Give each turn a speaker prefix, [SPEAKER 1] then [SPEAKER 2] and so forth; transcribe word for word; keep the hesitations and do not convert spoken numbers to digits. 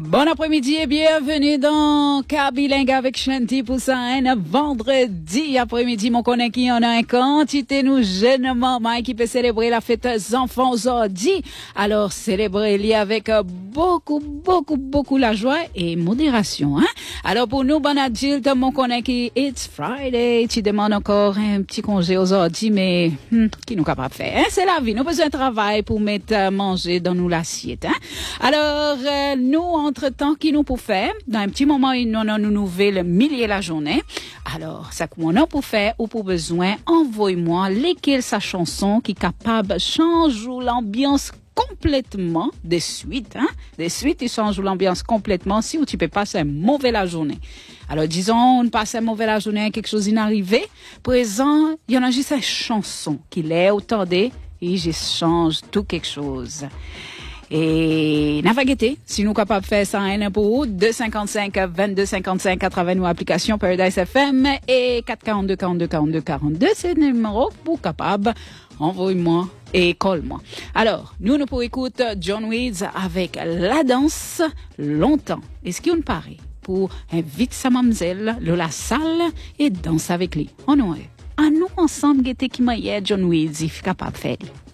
[SPEAKER 1] Bon après-midi et bienvenue dans Kabilingue avec Shanti pour ça un vendredi après-midi. Mon connaît qui en a un quantité nous jeunes mamans qui peut célébrer la fête des enfants aujourd'hui. Alors célébrer avec beaucoup beaucoup beaucoup la joie et modération. Hein? Alors pour nous bon adulte, mon connaît qui it's Friday, tu demandes encore un petit congé aujourd'hui, mais hmm, qui nous capable faire? Hein? C'est la vie. Nous besoin de travail pour mettre à manger dans nous l'assiette. Hein? Alors euh, nous entre-temps, qui nous pour faire? Dans un petit moment, nous avons une nouvelle millier la journée. Alors, ça qu'on a pour faire ou pour besoin, envoie-moi lesquelles sa chanson qui est capable de changer l'ambiance complètement de suite, hein? De suite, il change l'ambiance complètement si ou tu peux passer une mauvaise la journée. Alors, disons, on passe une mauvaise la journée, quelque chose d'inarrivé. Présent, il y en a juste une chanson qui l'est autant et je change tout quelque chose. Et n'a pas guetté, si nous capables de faire ça un pour deux cinquante-cinq vingt-deux cinquante-cinq à travers nos applications Paradise F M et quatre quarante-deux quarante-deux quarante-deux quarante-deux, c'est le numéro pour capable, envoie-moi et colle-moi. Alors, nous nous pour écouter John Weeds avec La Danse longtemps. Est-ce qu'il nous paraît pour inviter sa mademoiselle de la salle et danse avec lui? On est à nous ensemble guetté qui m'a John Weeds, il est capable de faire.